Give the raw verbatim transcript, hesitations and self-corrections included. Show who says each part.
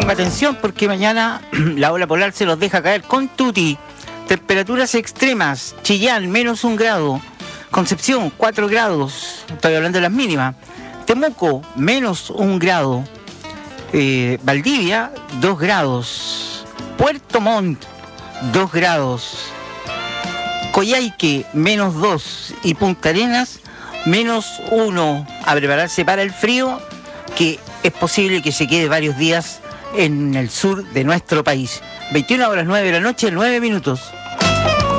Speaker 1: Máxima atención porque mañana la ola polar se los deja caer con tuti. Temperaturas extremas. Chillán, menos un grado. Concepción, cuatro grados. Estoy hablando de las mínimas. Temuco, menos un grado. Eh, Valdivia, dos grados. Puerto Montt, dos grados. Coyhaique, menos dos. Y Punta Arenas, menos uno. A prepararse para el frío, que es posible que se quede varios días en el sur de nuestro país. veintiuna horas nueve de la noche, nueve minutos.